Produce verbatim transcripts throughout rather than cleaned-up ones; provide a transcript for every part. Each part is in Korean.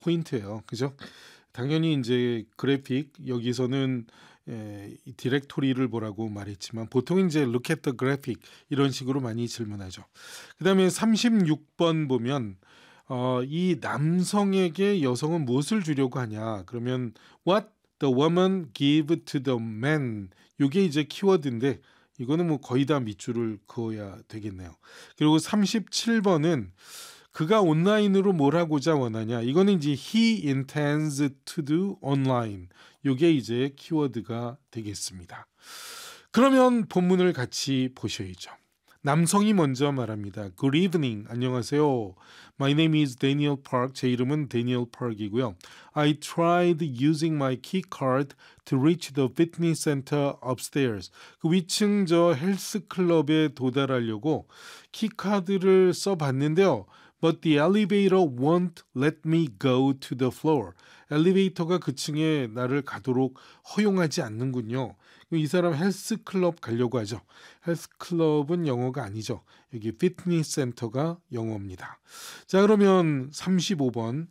포인트예요. 그죠? 당연히 이제 그래픽 여기서는 에, 이 디렉토리를 보라고 말했지만 보통 이제 look at the graphic 이런 식으로 많이 질문하죠. 그다음에 삼십육 번 보면 어, 이 남성에게 여성은 무엇을 주려고 하냐? 그러면 what the woman give to the man. 이게 이제 키워드인데 이거는 뭐 거의 다 밑줄을 그어야 되겠네요. 그리고 삼십칠 번은 그가 온라인으로 뭘 하고자 원하냐. 이거는 이제 he intends to do online. 이게 이제 키워드가 되겠습니다. 그러면 본문을 같이 보셔야죠. 남성이 먼저 말합니다. Good evening. 안녕하세요. My name is Daniel Park. 제 이름은 Daniel Park이고요. I tried using my key card to reach the fitness center upstairs. 그 위층 저 헬스 클럽에 도달하려고 키카드를 써봤는데요. But the elevator won't let me go to the floor. 엘리베이터가 그 층에 나를 가도록 허용하지 않는군요. 이 사람 헬스클럽 가려고 하죠. 헬스클럽은 영어가 아니죠. 여기 피트니스 센터가 영어입니다. 자, 그러면 삼십오 번.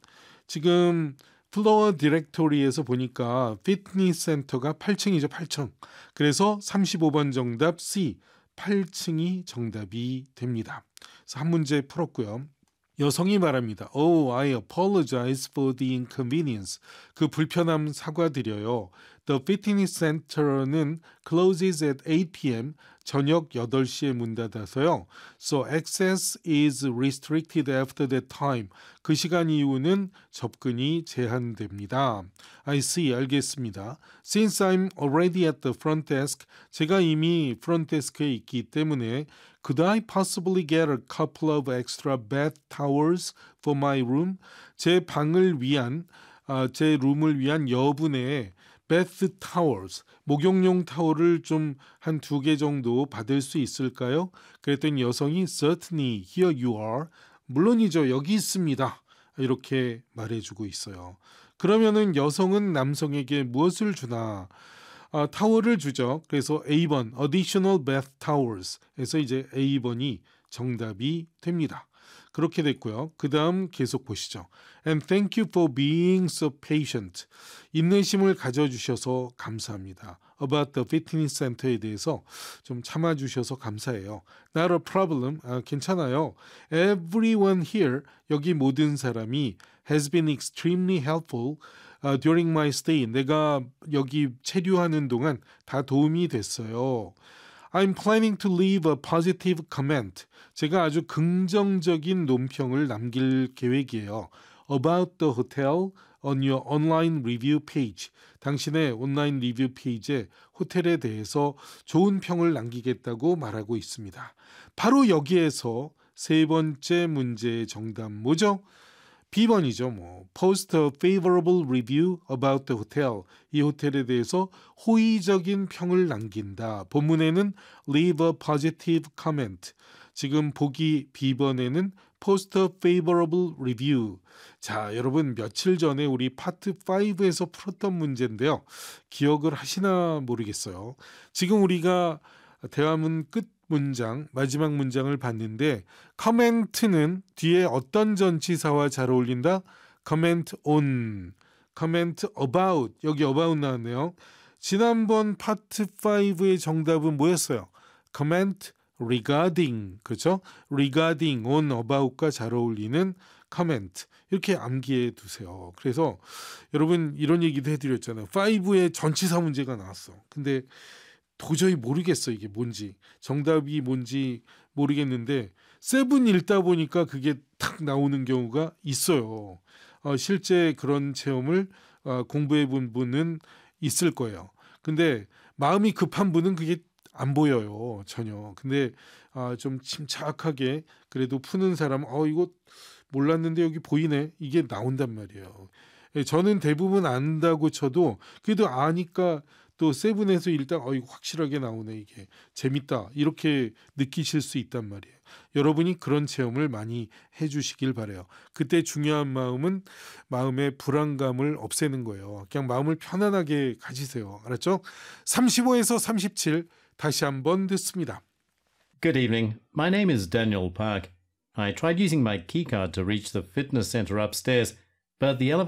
지금 플로어 디렉토리에서 보니까 피트니스 센터가 팔 층이죠. 팔 층. 그래서 삼십오 번 정답 C. 팔 층이 정답이 됩니다. 그래서 한 문제 풀었고요. 여성이 말합니다. Oh, I apologize for the inconvenience. 그 불편함 사과드려요. The fitness center는 closes at eight p.m. 저녁 여덟 시에 문 닫아서요. So access is restricted after that time. 그 시간 이후는 접근이 제한됩니다. I see, 알겠습니다. Since I'm already at the front desk, 제가 이미 프론트 데스크에 있기 때문에 Could I possibly get a couple of extra bath towels for my room? 제 방을 위한, 아, 제 룸을 위한 여분의 bath towels, 목욕용 타월을 좀 한 두 개 정도 받을 수 있을까요? 그랬더니 여성이 Certainly, here you are. 물론이죠, 여기 있습니다. 이렇게 말해주고 있어요. 그러면은 여성은 남성에게 무엇을 주나? 아, 타월을 주죠. 그래서 A 번 additional bath towels 에서 이제 A 번이 정답이 됩니다. 그렇게 됐고요. 그 다음 계속 보시죠. And thank you for being so patient. 인내심을 가져주셔서 감사합니다. About the fitness center에 대해서 좀 참아주셔서 감사해요. Not a problem. 아, 괜찮아요. Everyone here, 여기 모든 사람이 has been extremely helpful uh, during my stay. 내가 여기 체류하는 동안 다 도움이 됐어요. I'm planning to leave a positive comment. 제가 아주 긍정적인 논평을 남길 계획이에요. About the hotel on your online review page. 당신의 온라인 리뷰 페이지에 호텔에 대해서 좋은 평을 남기겠다고 말하고 있습니다. 바로 여기에서 세 번째 문제의 정답 뭐죠? 비 번이죠. 뭐 Post a favorable review about the hotel. 이 호텔에 대해서 호의적인 평을 남긴다. 본문에는 leave a positive comment. 지금 보기 비 번에는 Post a favorable review. 자, 여러분 며칠 전에 우리 파트 오에서 풀었던 문제인데요. 기억을 하시나 모르겠어요. 지금 우리가 대화문 끝 문장, 마지막 문장을 봤는데 커멘트는 뒤에 어떤 전치사와 잘 어울린다? comment on, comment about, 여기 about 나왔네요. 지난번 파트 오의 정답은 뭐였어요? comment regarding, 그렇죠? regarding, on, about과 잘 어울리는 comment, 이렇게 암기해 두세요. 그래서 여러분 이런 얘기도 해드렸잖아요. 오의 전치사 문제가 나왔어. 근데 도저히 모르겠어 이게 뭔지 정답이 뭔지 모르겠는데 세븐 읽다 보니까 그게 탁 나오는 경우가 있어요. 어, 실제 그런 체험을 어, 공부해 본 분은 있을 거예요. 근데 마음이 급한 분은 그게 안 보여요 전혀. 근데 어, 좀 침착하게 그래도 푸는 사람 어 이거 몰랐는데 여기 보이네 이게 나온단 말이에요. 저는 대부분 안다고 쳐도 그래도 아니까 또 세븐에서 일단 어 이거 확실하게 나오네 이게 재밌다 이렇게 느끼실 수 있단 말이에요. 여러분이 그런 체험을 많이 해주시길 바래요. 그때 중요한 마음은 마음의 불안감을 없애는 거예요. 그냥 마음을 편안하게 가지세요. 알았죠? 삼십오에서 삼십칠 다시 한번 듣습니다. Good evening. My name is Daniel Park. I tried using my keycard to reach the fitness center upstairs, but the elevator